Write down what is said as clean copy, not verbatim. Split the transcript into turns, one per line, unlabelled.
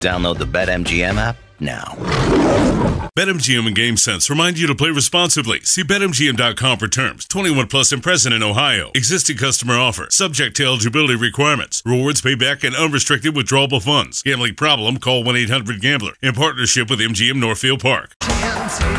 Download the BetMGM app now.
BetMGM and GameSense remind you to play responsibly. See BetMGM.com for terms. 21 plus and present in Ohio. Existing customer offer. Subject to eligibility requirements. Rewards payback and unrestricted withdrawable funds. Gambling problem? Call 1-800-GAMBLER. In partnership with MGM Northfield Park.
Can't take